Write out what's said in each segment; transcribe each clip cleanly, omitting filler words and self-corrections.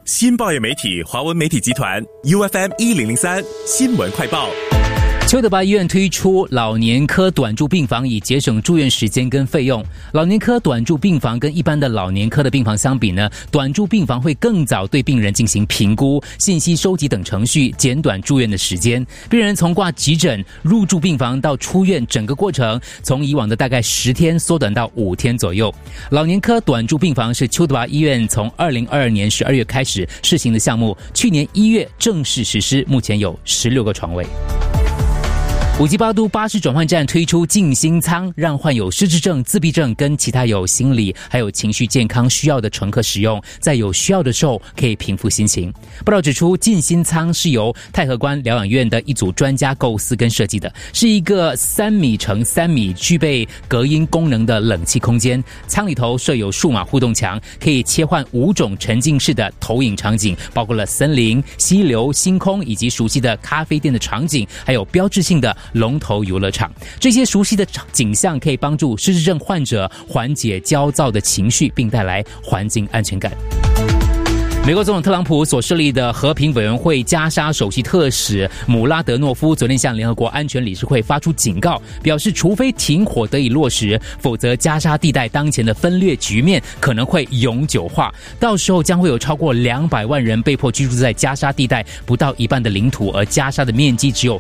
新报业媒体华文媒体集团 UFM 1003新闻快报。 邱德拔医院推出老年科短住病房，以节省住院时间跟费用。老年科短住病房跟一般的老年科的病房相比呢，短住病房会更早对病人进行评估、信息收集等程序，减短住院的时间。病人从挂急诊、入住病房到出院，整个过程从以往的大概10天缩短到5天左右。老年科短住病房是邱德拔医院从2022年12月开始试行的项目，去年1月正式实施，目前有16个床位。5级8都巴士转换站推出静心舱，让患有失智症、自闭症跟其他有心理还有情绪健康需要的乘客使用，在有需要的时候可以平复心情。报道指出，静心舱是由太和关疗养院的一组专家构思跟设计的，是一个3米乘3米具备隔音功能的冷气空间。舱里头设有数码互动墙，可以切换5种沉浸式的投影场景，包括了森林、溪流、星空以及熟悉的咖啡店的场景，还有标志性的龙头游乐场。这些熟悉的景象可以帮助失智症患者缓解焦躁的情绪，并带来环境安全感。美国总统特朗普所设立的和平委员会加沙首席特使姆拉德诺夫昨天向联合国安全理事会发出警告，表示除非停火得以落实，否则加沙地带当前的分裂局面可能会永久化，到时候将会有超过200万人被迫居住在加沙地带不到一半的领土，而加沙的面积只有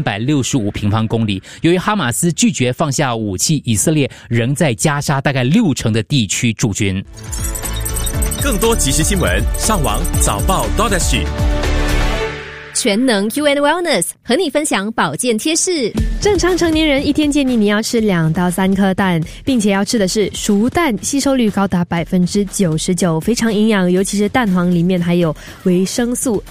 365平方公里。由于哈马斯拒绝放下武器，以色列仍在加沙大概60%的地区驻军。 更多即时新闻，上网早报 .SG。 全能 UN Wellness 和你分享保健贴士。 正常成年人一天建议你要吃2到3颗蛋，并且要吃的是熟蛋，吸收率高达99%，非常营养。尤其是蛋黄里面还有维生素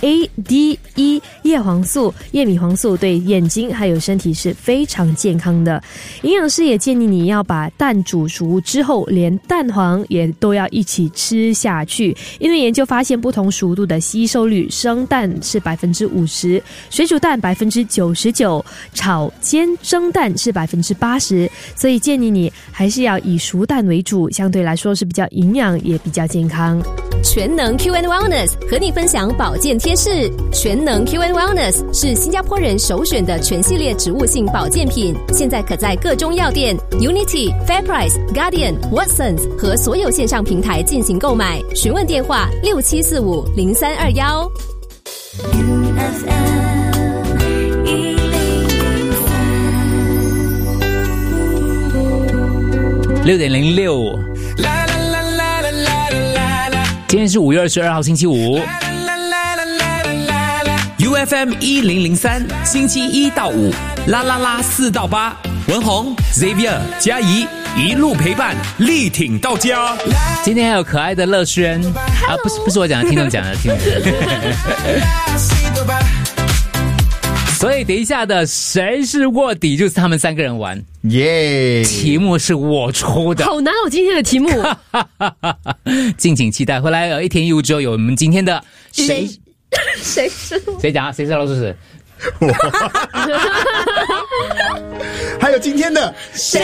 A、D、E、叶黄素、叶米黄素，对眼睛还有身体是非常健康的。营养师也建议你要把蛋煮熟之后，连蛋黄也都要一起吃下去，因为研究发现不同熟度的吸收率，生蛋是50%，水煮蛋99%，炒煎蒸蛋是80%，所以建议你还是要以熟蛋为主，相对来说是比较营养也比较健康。 全能 QN Wellness 和你分享保健贴士。全能 QN Wellness 是新加坡人首选的全系列植物性保健品，现在可在各中药店、Unity、FairPrice、Guardian、Watsons 和所有线上平台进行购买。询问电话67450321。 6:06，今天是5月22号星期五。 UFM 1003星期1到5，啦啦啦4到8，文宏 Xavier 嘉怡一路陪伴，力挺到家。 今天还有可爱的乐轩啊，不是我讲的，听众讲的，听众讲的。所以等一下的谁是卧底就是他们3个人玩， 耶！ 题目是我出的， 好难哦，今天的题目。 敬请期待。回来1天1物之后，有我们今天的谁讲啊？谁是老鼠屎？ 还有今天的谁？